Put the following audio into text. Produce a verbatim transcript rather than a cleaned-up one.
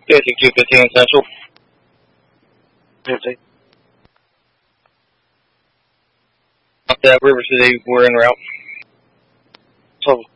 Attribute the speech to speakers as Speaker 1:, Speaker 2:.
Speaker 1: Basic two fifteen Central. fifty. Up that River City, we're en route.
Speaker 2: So